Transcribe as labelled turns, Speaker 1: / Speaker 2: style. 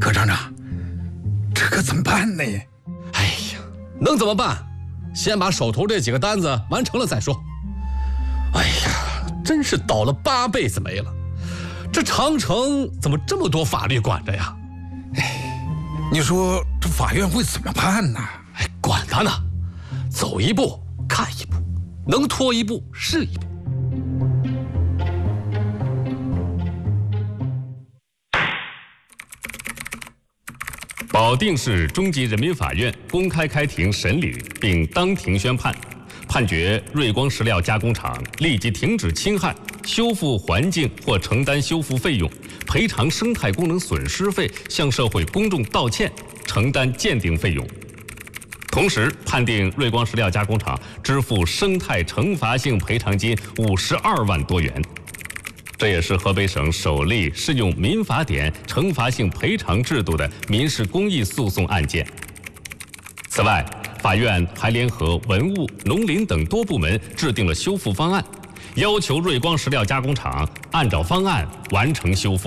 Speaker 1: 葛厂长，这可怎么办呢？
Speaker 2: 哎呀，能怎么办？先把手头这几个单子完成了再说。哎呀，真是倒了8辈子霉了。这长城怎么这么多法律管着呀？
Speaker 1: 你说这法院会怎么判呢？
Speaker 2: 哎，管他呢，走一步看一步，能拖一步是一步。
Speaker 3: 保定市中级人民法院公开开庭审理并当庭宣判，判决瑞光石料加工厂立即停止侵害、修复环境或承担修复费用，赔偿生态功能损失费，向社会公众道歉，承担鉴定费用。同时判定瑞光石料加工厂支付生态惩罚性赔偿金52万多元。这也是河北省首例适用民法典惩罚性赔偿制度的民事公益诉讼案件。此外，法院还联合文物、农林等多部门制定了修复方案，要求瑞光石料加工厂按照方案完成修复。